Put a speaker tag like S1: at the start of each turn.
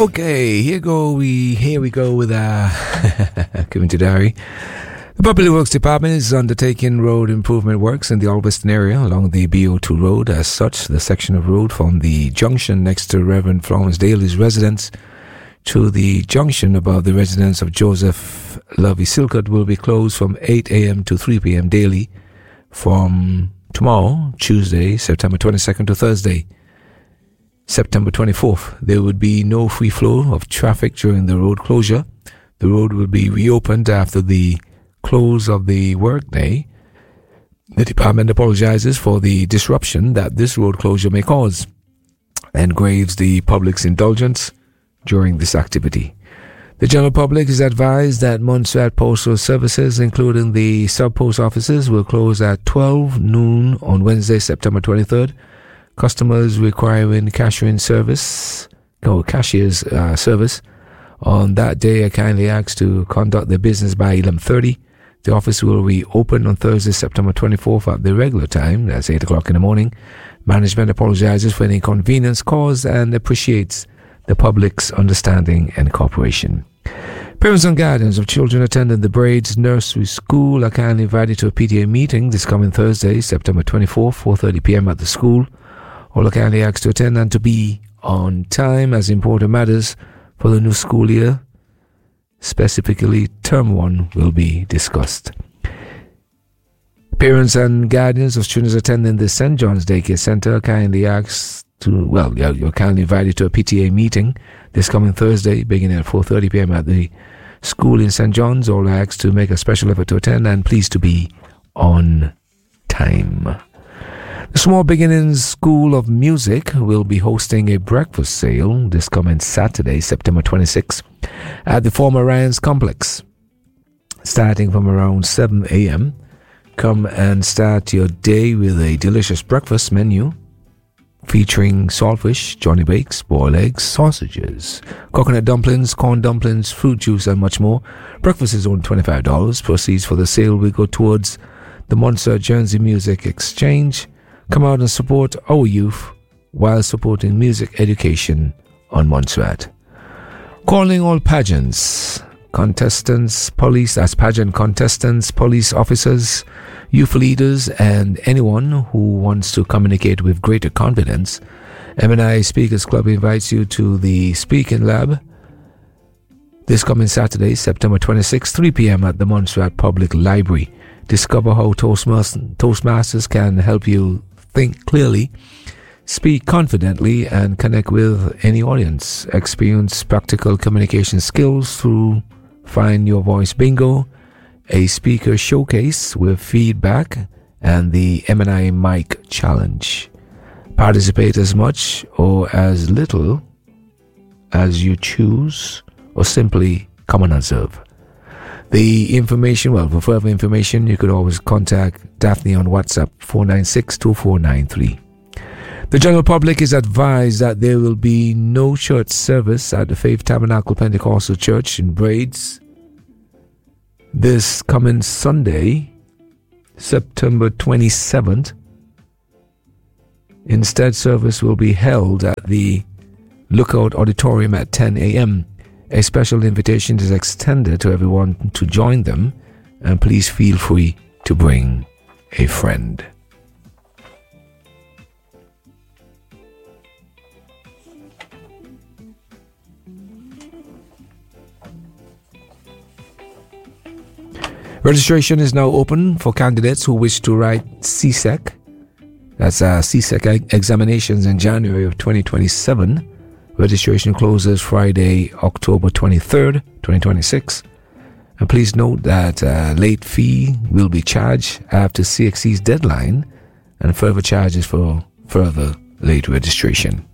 S1: Okay, here we go with coming to Derry. The Public Works Department is undertaking road improvement works in the Alveston area along the BO2 road. As such, the section of road from the junction next to Reverend Florence Daly's residence to the junction above the residence of Joseph Lovey Silcott will be closed from 8 a.m. to 3 p.m. daily from tomorrow, Tuesday, September 22nd to Thursday, September 24th. There would be no free flow of traffic during the road closure. The road will be reopened after the close of the workday. The department apologizes for the disruption that this road closure may cause and craves the public's indulgence during this activity. The general public is advised that Montserrat Postal Services, including the sub-post offices, will close at 12 noon on Wednesday, September 23rd. Customers requiring cashier's service on that day are kindly asked to conduct their business by 11:30. The office will reopen on Thursday, September 24th at the regular time, that's 8 o'clock in the morning. Management apologizes for any inconvenience caused and appreciates the public's understanding and cooperation. Parents and guardians of children attending the Braids Nursery School are kindly invited to a PTA meeting this coming Thursday, September 24th, 4:30 p.m. at the school. All are kindly asked to attend and to be on time as important matters for the new school year, specifically Term 1, will be discussed. Parents and guardians of students attending the St. John's Daycare Center are kindly asked you're kindly invited to a PTA meeting this coming Thursday, beginning at 4:30 p.m. at the school in St. John's. All are asked to make a special effort to attend and please to be on time. The Small Beginnings School of Music will be hosting a breakfast sale this coming Saturday, September 26th, at the former Ryan's Complex, starting from around 7 a.m. Come and start your day with a delicious breakfast menu featuring saltfish, Johnny Bakes, boiled eggs, sausages, coconut dumplings, corn dumplings, fruit juice, and much more. Breakfast is only $25. Proceeds for the sale will go towards the Montserrat Jersey Music Exchange. Come out and support our youth while supporting music education on Montserrat. Calling all pageants, contestants, pageant contestants, police officers, youth leaders, and anyone who wants to communicate with greater confidence. M&I Speakers Club invites you to the Speaking Lab this coming Saturday, September 26, 3 p.m. at the Montserrat Public Library. Discover how Toastmasters can help you think clearly, speak confidently, and connect with any audience. Experience practical communication skills through Find Your Voice Bingo, a speaker showcase with feedback, and the M&I Mic Challenge. Participate as much or as little as you choose, or simply come and observe. The information, for further information, you could always contact Daphne on WhatsApp 496-2493. The general public is advised that there will be no church service at the Faith Tabernacle Pentecostal Church in Braids this coming Sunday, September 27th. Instead, service will be held at the Lookout Auditorium at 10 a.m. A special invitation is extended to everyone to join them, and please feel free to bring a friend. Registration is now open for candidates who wish to write CSEC. That's CSEC examinations in January of 2027. Registration closes Friday, October 23rd, 2026. And please note that late fee will be charged after CXC's deadline and further charges for further late registration.